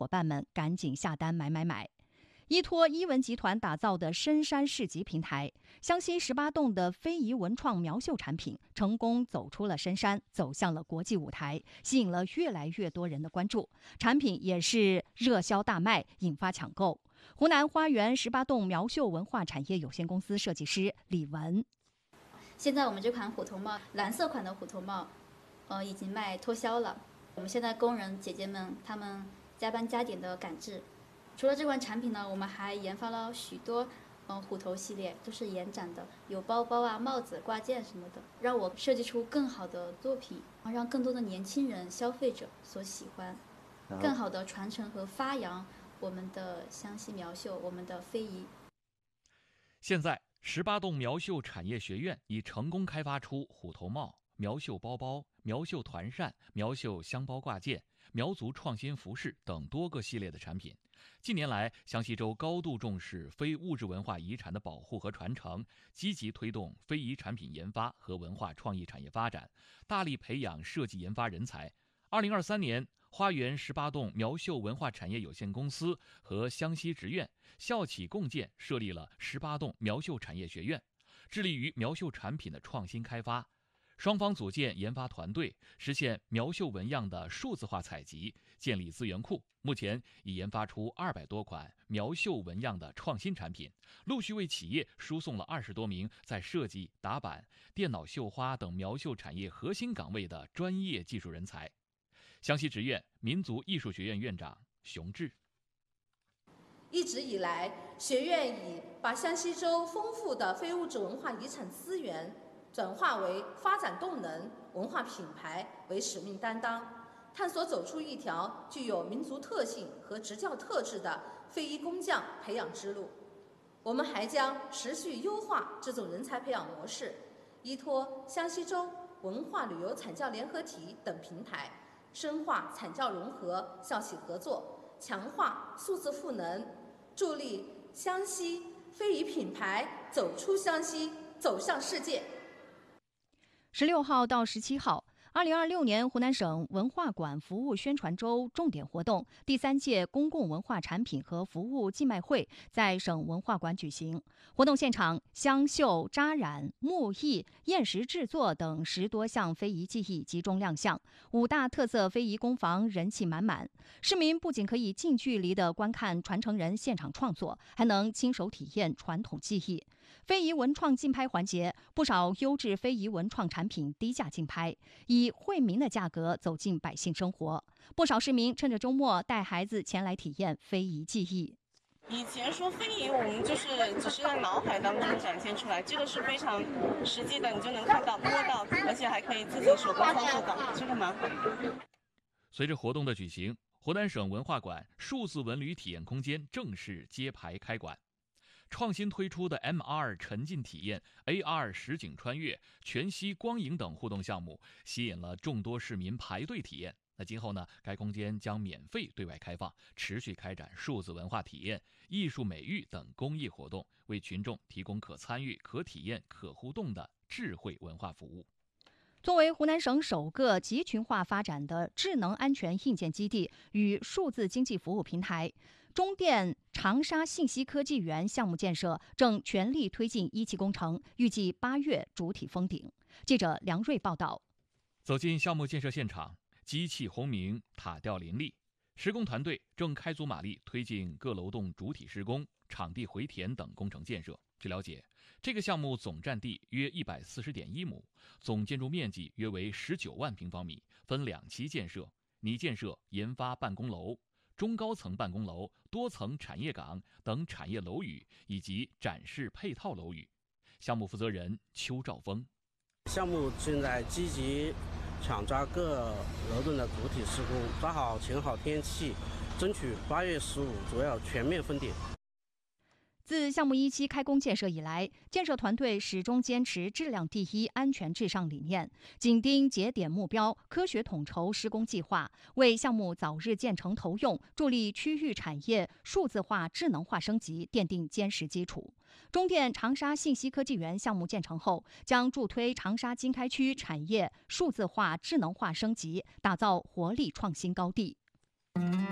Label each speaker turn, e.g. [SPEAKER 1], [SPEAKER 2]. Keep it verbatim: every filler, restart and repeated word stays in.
[SPEAKER 1] 伴们赶紧下单买买买。依托一文集团打造的深山市集平台，湘西十八洞的非遗文创苗绣产品成功走出了深山，走向了国际舞台，吸引了越来越多人的关注，产品也是热销大卖，引发抢购。湖南花园十八洞苗绣文化产业有限公司设计师李文：
[SPEAKER 2] 现在我们这款虎头帽，蓝色款的虎头帽，呃，已经卖脱销了。我们现在工人姐姐们，她们加班加点的赶制。除了这款产品呢，我们还研发了许多嗯虎头系列，都是延展的，有包包啊、帽子、挂件什么的，让我设计出更好的作品，让更多的年轻人、消费者所喜欢，更好的传承和发扬我们的湘西苗绣，我们的非遗。
[SPEAKER 3] 现在，十八洞苗绣产业学院已成功开发出虎头帽、苗绣包包、苗绣团扇、苗绣香包挂件、苗族创新服饰等多个系列的产品。近年来，湘西州高度重视非物质文化遗产的保护和传承，积极推动非遗产品研发和文化创意产业发展，大力培养设计研发人才。二零二三年，花园十八洞苗绣文化产业有限公司和湘西职院校企共建设立了十八洞苗绣产业学院，致力于苗绣产品的创新开发。双方组建研发团队，实现苗绣纹样的数字化采集，建立资源库。目前已研发出二百多款苗绣纹样的创新产品，陆续为企业输送了二十多名在设计、打板、电脑绣花等苗绣产业核心岗位的专业技术人才。湘西职院民族艺术学院院长熊志：
[SPEAKER 4] 一直以来，学院以把湘西州丰富的非物质文化遗产资源转化为发展动能、文化品牌为使命担当，探索走出一条具有民族特性和职教特质的非遗工匠培养之路。我们还将持续优化这种人才培养模式，依托湘西州文化旅游产教联合体等平台，深化产教融合、校企合作，强化数字赋能，助力湘西非遗品牌走出湘西，走向世界。
[SPEAKER 1] 十六号到十七号，二零二六年湖南省文化馆服务宣传周重点活动第三届公共文化产品和服务寄卖会在省文化馆举行。活动现场，湘绣、扎染、木艺、砚石制作等十多项非遗技艺集中亮相，五大特色非遗工坊人气满满。市民不仅可以近距离地观看传承人现场创作，还能亲手体验传统技艺。非遗文创竞拍环节，不少优质非遗文创产品低价竞拍，以惠民的价格走进百姓生活。不少市民趁着周末带孩子前来体验非遗技艺。
[SPEAKER 5] 以前说非遗，我们就是只是在脑海当中展现出来，这个是非常实际的，你就能看到、摸到，而且还可以自己手工操作到，这个蛮好的。
[SPEAKER 3] 随着活动的举行，湖南省文化馆数字文旅体验空间正式揭牌开馆。创新推出的 M R 沉浸体验、A R 实景穿越、全息光影等互动项目，吸引了众多市民排队体验。那今后呢，该空间将免费对外开放，持续开展数字文化体验、艺术美育等公益活动，为群众提供可参与、可体验、可互动的智慧文化服务。
[SPEAKER 1] 作为湖南省首个集群化发展的智能安全硬件基地与数字经济服务平台，中电长沙信息科技园项目建设正全力推进一期工程，预计八月主体封顶。记者梁瑞报道。
[SPEAKER 3] 走进项目建设现场，机器轰鸣，塔吊林立，施工团队正开足马力推进各楼栋主体施工、场地回填等工程建设。据了解，这个项目总占地约一百四十点一亩，总建筑面积约为十九万平方米，分两期建设，拟建设研发办公楼、中高层办公楼、多层产业港等产业楼宇以及展示配套楼宇。项目负责人邱兆峰：
[SPEAKER 6] 项目正在积极抢抓各楼栋的主体施工，抓好前好天气，争取八月十五左右全面封顶。
[SPEAKER 1] 自项目一期开工建设以来，建设团队始终坚持质量第一、安全至上理念，紧盯节点目标，科学统筹施工计划，为项目早日建成投用，助力区域产业数字化、智能化升级奠定坚实基础。中电长沙信息科技园项目建成后，将助推长沙经开区产业数字化、智能化升级，打造活力创新高地。